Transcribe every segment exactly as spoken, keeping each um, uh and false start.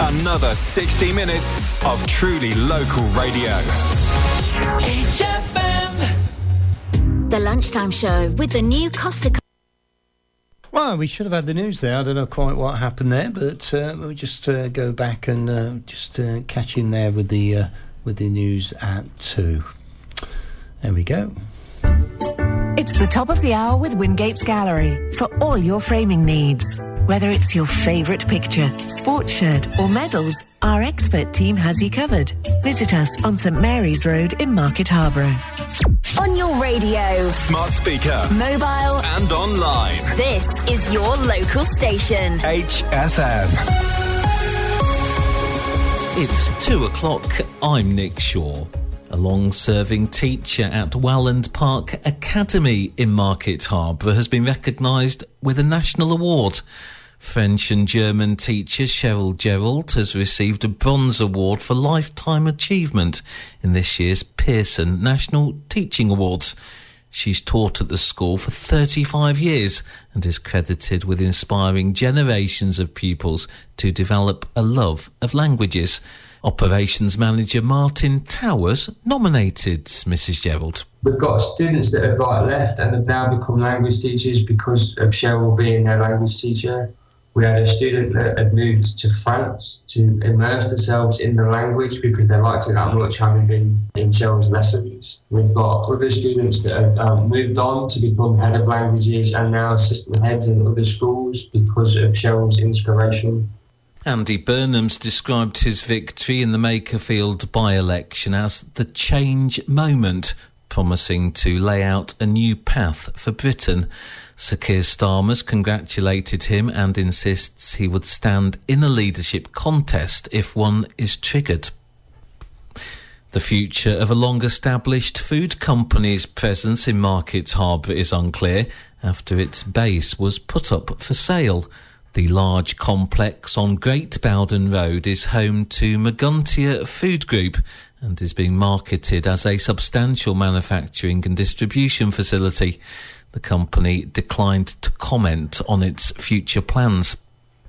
Another sixty minutes of truly local radio. H F M. The Lunchtime Show with the new Costa... Well, we should have had the news there. I don't know quite what happened there, but uh, we'll just uh, go back and uh, just uh, catch in there with the uh, with the news at two. There we go. It's the top of the hour with Wingate's Gallery for all your framing needs. Whether it's your favourite picture, sports shirt or medals, our expert team has you covered. Visit us on St Mary's Road in Market Harborough. On your radio, Smart speaker, mobile and online. This is your local station. H F M. It's two o'clock. I'm Nick Shaw. A long-serving teacher at Welland Park Academy in Market Harborough has been recognised with a national award. French and German teacher Cheryl Gerald has received a bronze award for lifetime achievement in this year's Pearson National Teaching Awards. She's taught at the school for thirty-five years and is credited with inspiring generations of pupils to develop a love of languages. Operations Manager Martin Towers nominated Missus Gerald. We've got students that have right left and have now become language teachers because of Cheryl being their language teacher. We had a student that had moved to France to immerse themselves in the language because they liked it that much, having been in Cheryl's lessons. We've got other students that have um, moved on to become head of languages and now assistant heads in other schools because of Cheryl's inspiration. Andy Burnham's described his victory in the Makerfield by-election as the change moment, promising to lay out a new path for Britain. Sir Keir Starmer's congratulated him and insists he would stand in a leadership contest if one is triggered. The future of a long-established food company's presence in Market Harborough is unclear after its base was put up for sale. The large complex on Great Bowden Road is home to Maguntia Food Group and is being marketed as a substantial manufacturing and distribution facility. The company declined to comment on its future plans.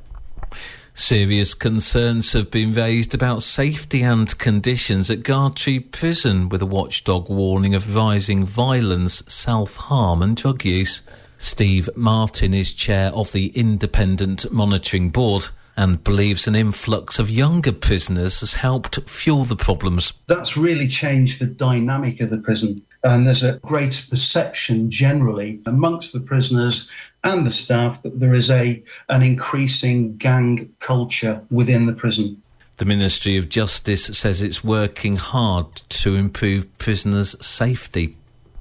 Serious concerns have been raised about safety and conditions at Gartree Prison, with a watchdog warning of rising violence, self-harm and drug use. Steve Martin is chair of the Independent Monitoring Board and believes an influx of younger prisoners has helped fuel the problems. That's really changed the dynamic of the prison, and there's a greater perception generally amongst the prisoners and the staff that there is a an increasing gang culture within the prison. The Ministry of Justice says it's working hard to improve prisoners' safety.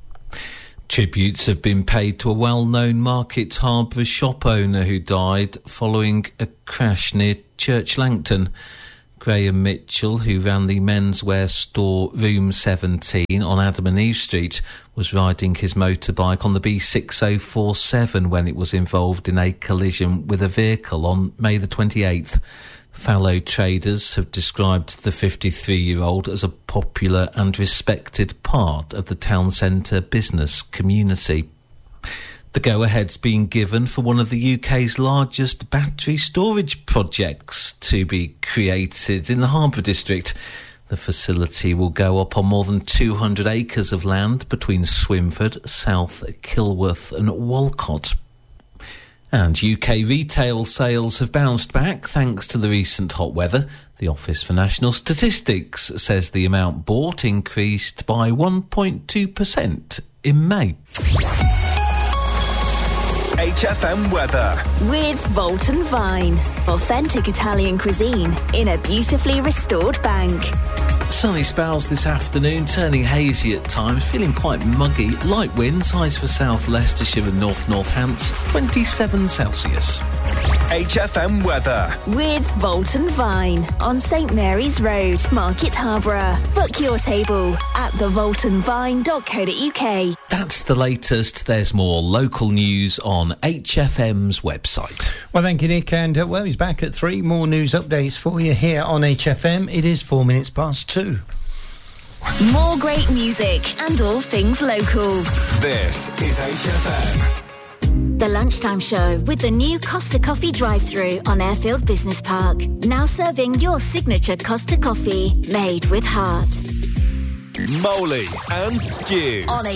Tributes have been paid to a well-known Market Harborough shop owner who died following a crash near Church Langton. Graham Mitchell, who ran the menswear store Room seventeen on Adam and Eve Street, was riding his motorbike on the B six oh four seven when it was involved in a collision with a vehicle on May the twenty-eighth. Fallow traders have described the fifty-three-year-old as a popular and respected part of the town centre business community. The go-ahead's been given for one of the U K's largest battery storage projects to be created in the Harborough district. The facility will go up on more than two hundred acres of land between Swinford, South Kilworth and Walcott. And U K retail sales have bounced back thanks to the recent hot weather. The Office for National Statistics says the amount bought increased by one point two percent in May. H F M weather. With Volton Vine. Authentic Italian cuisine in a beautifully restored bank. Sunny spells this afternoon, turning hazy at times, feeling quite muggy. Light winds, highs for South Leicestershire and North Northants, twenty-seven Celsius. H F M weather. With Volton Vine on St Mary's Road, Market Harborough. Book your table at the volton vine dot co dot uk. That's the latest. There's more local news on H F M's website. Well, thank you, Nick. And, uh, well, he's back at three. More news updates for you here on H F M. It is four minutes past two. More great music and all things local. This is H F M. The Lunchtime Show with the new Costa Coffee drive-thru on Airfield Business Park. Now serving your signature Costa Coffee, made with heart. Molly and Stu On